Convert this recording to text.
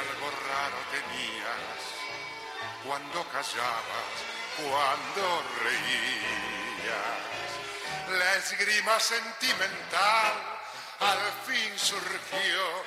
algo raro tenías cuando callabas, cuando reías. La esgrima sentimental al fin surgió